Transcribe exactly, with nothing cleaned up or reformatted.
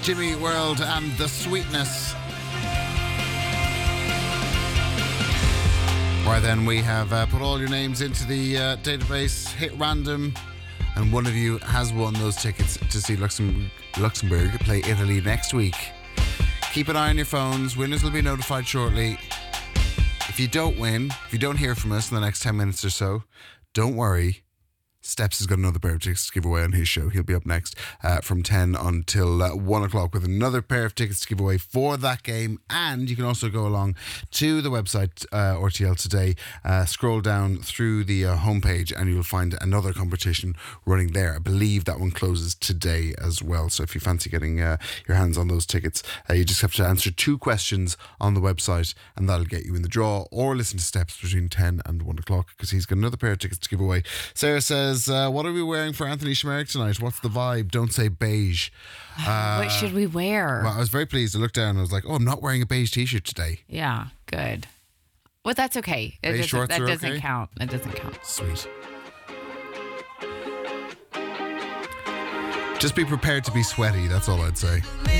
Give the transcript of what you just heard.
Jimmy World and The Sweetness. Right then, we have uh, put all your names into the uh, database, hit random, and one of you has won those tickets to see Luxem- Luxembourg play Italy next week. Keep an eye on your phones. Winners will be notified shortly. If you don't win, if you don't hear from us in the next ten minutes or so, don't worry. Steps has got another pair of tickets to give away on his show. He'll be up next uh, from ten until uh, one o'clock with another pair of tickets to give away for that game. And you can also go along to the website, uh, R T L Today, uh, scroll down through the uh, homepage and you'll find another competition running there. I believe that one closes today as well. So if you fancy getting uh, your hands on those tickets, uh, you just have to answer two questions on the website and that'll get you in the draw, or listen to Steps between ten and one o'clock because he's got another pair of tickets to give away. Sarah says, Uh, what are we wearing for Anthony Schmerich tonight? What's the vibe? Don't say beige. Uh, what should we wear? Well, I was very pleased. I looked down and I was like, oh, I'm not wearing a beige t-shirt today. Yeah, good. Well, that's okay. It Beige shorts that are doesn't okay? count. That doesn't count. Sweet. Just be prepared to be sweaty. That's all I'd say.